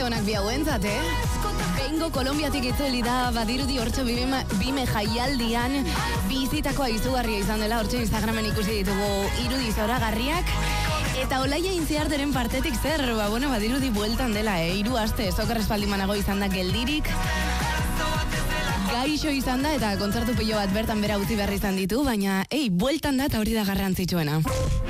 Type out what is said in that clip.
onak bi hauentzat, Bengo Kolombiatik itzuli da, badirudi hortxe bime jaialdian bizitakoa izugarria izan dela, hortxe Instagramen ikusi ditugu irudi zoragarriak. Eta Olaia Intziarteren partetik zer, badirudi bueltan dela, 3 aste, soker espaldimanago izan da geldirik. Gaixo izan da eta kontzertu pilo bat bertan bera utzi behar izan ditu, baina, bueltan da eta hori da garrantzitsuena.